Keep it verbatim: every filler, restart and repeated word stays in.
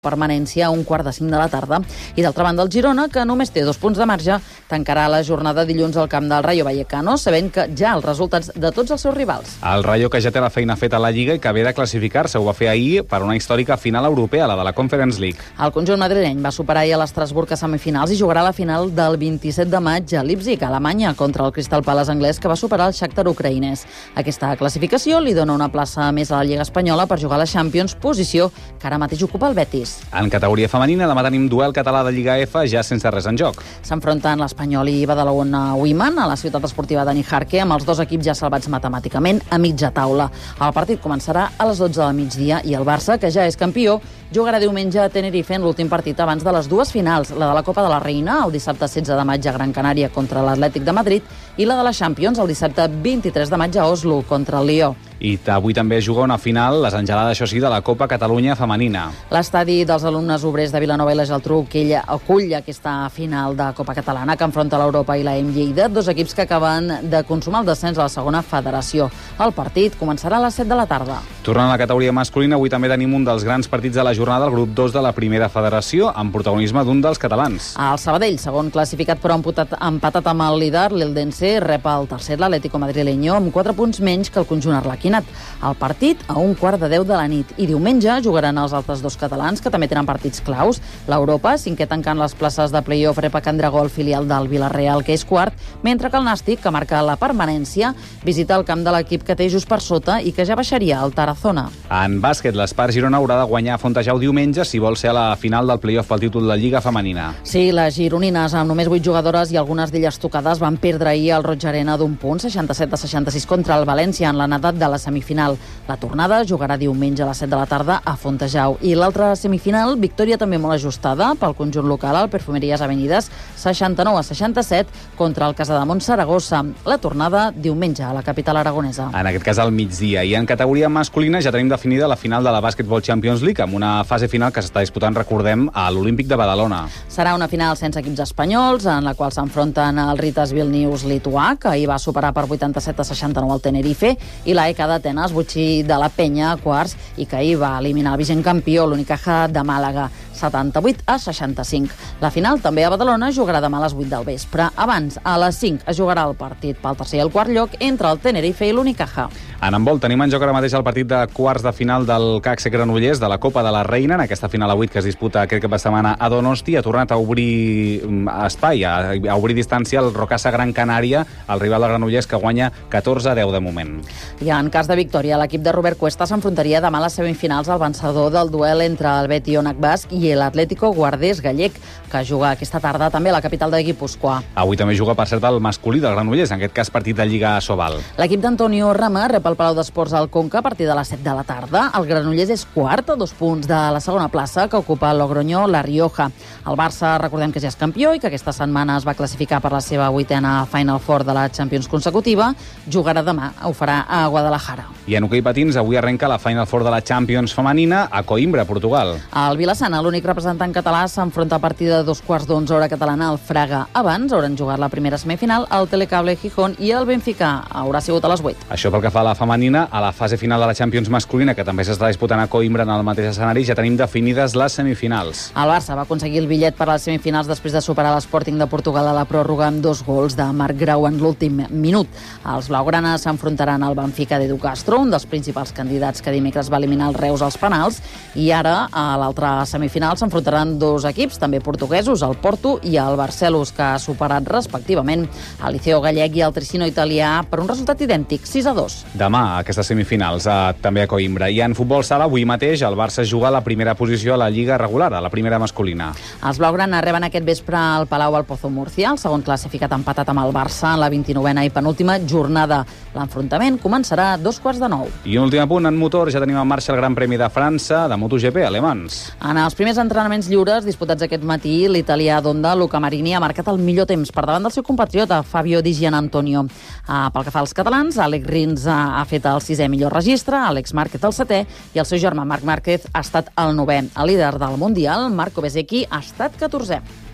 permanència a un quart de cinc de la tarda. I d'altra banda, el Girona, que només té dos punts de marge, tancarà la jornada dilluns al camp del Rayo Vallecano, sabent que ja els resultats de tots els seus rivals. El Rayo, que ja té la feina feta a la Lliga i que ve de classificar-se, ho va fer ahir per una històrica final europea, la de la Conference League. El conjunt madrileny va superar ahir a l'Estrasburg a semifinals i jugarà la final del vint-i-set de maig a Leipzig, a Alemanya, contra el Crystal Palace anglès, que va superar el Shakhtar ucraïnès. Aquesta classificació li dona una plaça més a la Lliga espanyola per jugar a la Champions, posició que ara mateix ocupa el Betis. En categoria femenina, demà tenim duel català de Lliga F, ja sense res en joc. S'enfronten l'Espanyol i Badalona Women a la ciutat esportiva de Nijarque, amb els dos equips ja salvats matemàticament a mitja taula. El partit començarà a les dotze del migdia i el Barça, que ja és campió, jugarà diumenge a Tenerife en l'últim partit abans de les dues finals, la de la Copa de la Reina, el dissabte setze de maig a Gran Canària contra l'Atlètic de Madrid, i la de la Champions, el dissabte vint-i-tres de maig a Oslo contra el Lió. I avui també es juga una final, les engelades, això sí, de la Copa Catalunya femenina. L'estadi dels alumnes obrers de Vilanova i la Geltrú que ella acull aquesta final de Copa Catalana que enfronta l'Europa i la E M Lleida, dos equips que acaben de consumar el descens a la segona federació. El partit començarà a les set de la tarda. Tornant a la categoria masculina, avui també tenim un dels grans partits de la jornada, el grup dos de la primera federació, amb protagonisme d'un dels catalans. El Sabadell, segon classificat però empatat, empatat amb el líder, l'Eldense, rep el tercer, l'Atlético Madrileño, amb quatre punts menys que el conjunt arlequinat. El partit a un quart de deu de la nit. I diumenge jugaran els altres dos catalans, que també tenen partits claus. L'Europa, cinquè tancant les places de play-off, rep a Can Dragó, el filial del Villarreal, que és quart, mentre que el Nàstic, que marca la permanència, visita el camp de l'equip que té just per sota i que ja baixaria, el Tarazona. En bàsquet, l'Espart Girona haurà de guanyar a Fontejau diumenge si vol ser a la final del play-off pel títol de Lliga femenina. Sí, les gironines, amb només vuit jugadores i algunes d'elles tocades, van perdre ahir al Roig Arena d'un punt, seixanta-set a seixanta-sis contra el València en la nedat de la semifinal. La tornada jugarà diumenge a les set de la tarda a Fontejau. I l'altra semifinal, victòria també molt ajustada pel conjunt local, el Perfumeries Avenides, seixanta-nou a seixanta-set contra el Casademont Saragossa. La tornada diumenge a la capital aragonesa. En aquest cas al migdia. I en categoria masculina ja tenim definida la final de la Basketball Champions League, amb una fase final que s'està disputant, recordem, a l'Olímpic de Badalona. Serà una final sense equips espanyols, en la qual s'enfronten el Ritas Vilnius lituà, que ahir va superar per vuitanta-set a seixanta-nou al Tenerife, i la E K d'Atenes, Butxí de la Penya a quarts, i que ahir va eliminar el vigent campió, l'Unicaja de Màlaga, setanta-vuit a seixanta-cinc. La final també a Badalona jugarà demà a les vuit del vespre. Abans, a les cinc, es jugarà el partit pel tercer i el quart lloc entre el Tenerife i l'Unicaja. En handbol tenim en joc ara mateix el partit de quarts de final del C A C Granollers de la Copa de la Reina, en aquesta final a vuit que es disputa aquest cap de setmana a Donosti. Ha tornat a obrir espai, a, a obrir distància el Rocasa Gran Canària, el rival de Granollers, que guanya catorze a deu de moment. I en cas de victòria, l'equip de Robert Cuesta s'enfrontaria demà a les semifinals al vencedor del duel entre el Beti Onac Basc i l'Atlético Guardés Gallec, que juga aquesta tarda també a la capital de Guipúscoa. Avui també juga, per cert, el masculí del Granollers, en aquest cas partit de Lliga a Sobal. L'equip d'Antonio Rama rep el Palau d'Esports al Conca a partir de les set de la tarda. El Granollers és quart a dos punts de la segona plaça que ocupa Logroño La Rioja. El Barça, recordem que ja és campió i que aquesta setmana es va classificar per la seva vuitena Final Four de la Champions consecutiva. Jugarà demà, ho farà a Guadalajara. I en hoquei patins, avui arrenca la Final Four de la Champions femenina a Coimbra, Portugal. El Vilassana, l'únic representant català, s'enfronta a partir de dos quarts d'onze hora catalana al Fraga. Abans hauran jugat la primera semifinal al Telecable Gijón i el Benfica haurà sigut a les vuit. Això pel que fa a la femenina. A la fase final de la Champions masculina, que també s'està disputant a Coimbra en el mateix escenari, ja tenim definides les semifinals. El Barça va aconseguir el bitllet per a les semifinals després de superar l'Sporting de Portugal a la pròrroga amb dos gols de Marc Grau en l'últim minut. Els blaugranes s'enfrontaran al Benfica d'Edu Castro, un dels principals candidats que dimecres va eliminar els Reus als penals, i ara a l'altra semifinal s'enfrontaran dos equips, també portuguesos, el Porto i el Barcelos, que ha superat respectivament el Liceo Gallec i el Tricino italià per un resultat idèntic, sis a dos. Demà, aquestes semifinals, a, també a Coimbra. I en futbol sala, avui mateix, el Barça juga a la primera posició a la Lliga regular, a la primera masculina. Els blaugrana reben aquest vespre al Palau al Pozo Murcia, el segon classificat empatat amb el Barça en la vint-i-novena i penúltima jornada. L'enfrontament començarà a dos quarts de nou. I un últim apunt, en motor, ja tenim en marxa el Gran Premi de França de MotoGP alemans. En els primers entrenaments lliures disputats aquest matí, l'italià d'Honda, Luca Marini, ha marcat el millor temps per davant del seu compatriota Fabio Di Gianantonio. Uh, pel que fa als catalans, Alex Rins ha, ha fet el sisè millor registre, Àlex Márquez el setè i el seu germà Marc Márquez ha estat el novè. El líder del Mundial, Marco Bezzecchi, ha estat catorzè.